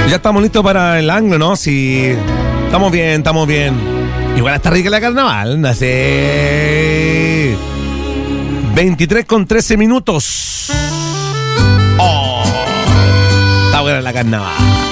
Ya estamos listos para el anglo, ¿no? Sí. Estamos bien, estamos bien. Igual está rica la carnaval, no sé. 23:13. Oh, está buena la carnaval.